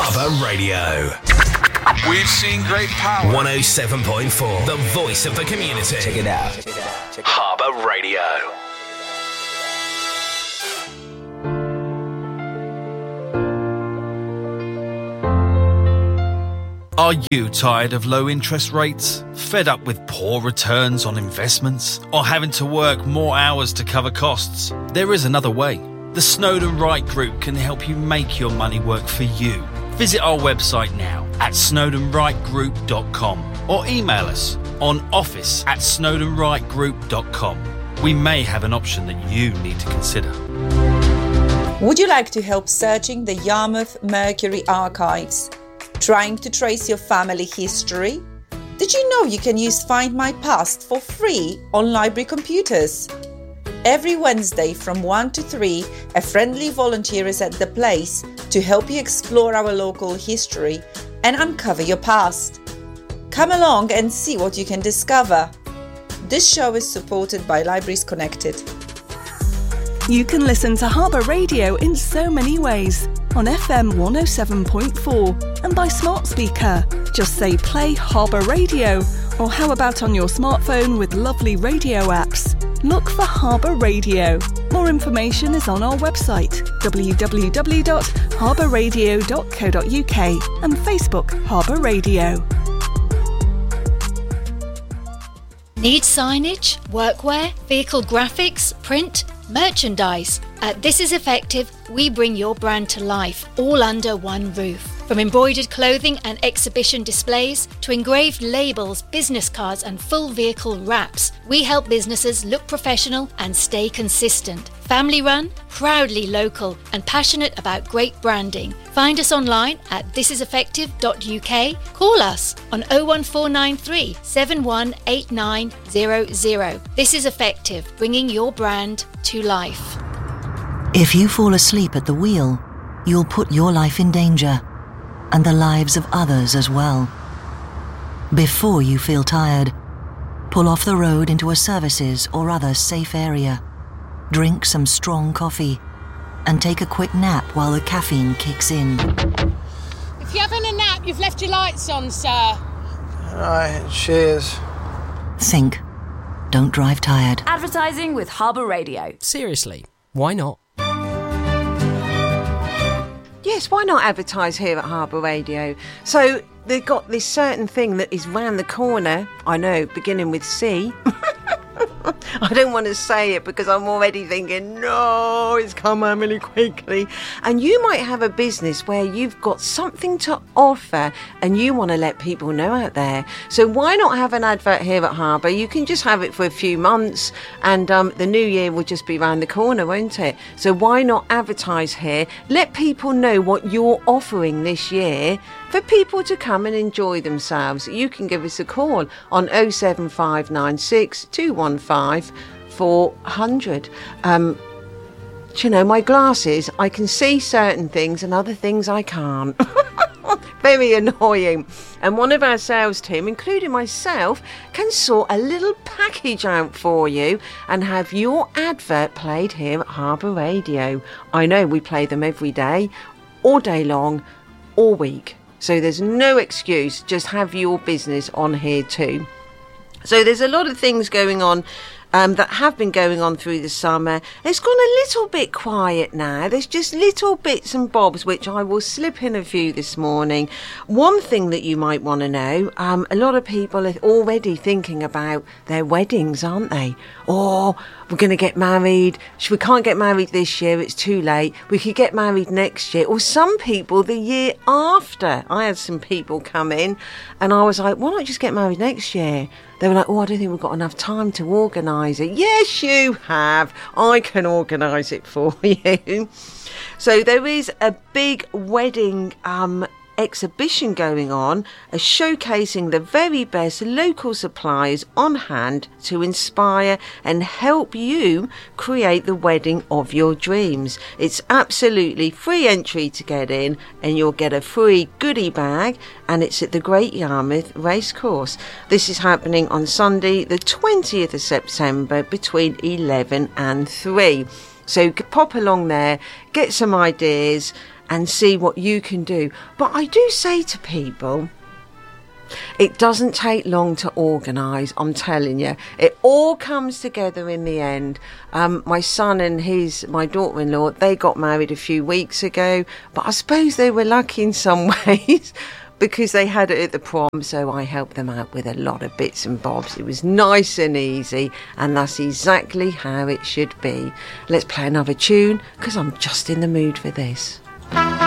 Harbour Radio. We've seen great power. 107.4, the voice of the community. Check it out. Harbour Radio. Are you tired of low interest rates? Fed up with poor returns on investments? Or having to work more hours to cover costs? There is another way. The Snowdon Wright Group can help you make your money work for you. Visit our website now at snowdonwrightgroup.com or email us on office@snowdonwrightgroup.com. We may have an option that you need to consider. Would you like to help searching the Yarmouth Mercury archives? Trying to trace your family history? Did you know you can use Find My Past for free on library computers? Every Wednesday from 1 to 3, a friendly volunteer is at the place to help you explore our local history and uncover your past. Come along and see what you can discover. This show is supported by Libraries Connected. You can listen to Harbour Radio in so many ways. On FM 107.4 and by smart speaker. Just say play Harbour Radio, or how about on your smartphone with lovely radio apps? Look for Harbour Radio. More information is on our website www.harbourradio.co.uk and Facebook Harbour Radio. Need signage, workwear, vehicle graphics, print, merchandise? At This Is Effective, we bring your brand to life, all under one roof. From embroidered clothing and exhibition displays to engraved labels, business cards and full vehicle wraps, we help businesses look professional and stay consistent. Family run, proudly local and passionate about great branding. Find us online at thisiseffective.uk. Call us on 01493 718900. This is Effective, bringing your brand to life. If you fall asleep at the wheel, you'll put your life in danger, and the lives of others as well. Before you feel tired, pull off the road into a services or other safe area. Drink some strong coffee, and take a quick nap while the caffeine kicks in. If you're having a nap, you've left your lights on, sir. Alright, cheers. Think. Don't drive tired. Advertising with Harbour Radio. Seriously, why not? Yes, why not advertise here at Harbour Radio? So they've got this certain thing that is round the corner. I know, beginning with C. I don't want to say it because I'm already thinking, no, it's come on really quickly. And you might have a business where you've got something to offer and you want to let people know out there. So why not have an advert here at Harbour? You can just have it for a few months and the new year will just be round the corner, won't it? So why not advertise here? Let people know what you're offering this year for people to come and enjoy themselves. You can give us a call on 07596 215 400. Do you know, my glasses, I can see certain things and other things I can't. Very annoying. And one of our sales team, including myself, can sort a little package out for you and have your advert played here at Harbour Radio. I know we play them every day, all day long, all week. So there's no excuse, just have your business on here too. So there's a lot of things going on that have been going on through the summer. It's gone a little bit quiet now. There's just little bits and bobs, which I will slip in a few this morning. One thing that you might want to know, a lot of people are already thinking about their weddings, aren't they? Or we're going to get married. We can't get married this year. It's too late. We could get married next year. Or some people the year after. I had some people come in and I was like, why not just get married next year? They were like, oh, I don't think we've got enough time to organise it. Yes, you have. I can organise it for you. So there is a big wedding exhibition going on, showcasing the very best local suppliers on hand to inspire and help you create the wedding of your dreams. It's absolutely free entry to get in, and you'll get a free goodie bag, and it's at the Great Yarmouth Racecourse. This is happening on Sunday the 20th of September between 11 and 3. So pop along there, get some ideas, and see what you can do. But I do say to people, it doesn't take long to organise, I'm telling you. It all comes together in the end. My son and my daughter-in-law, they got married a few weeks ago, but I suppose they were lucky in some ways because they had it at the prom, so I helped them out with a lot of bits and bobs. It was nice and easy, and that's exactly how it should be. Let's play another tune, because I'm just in the mood for this.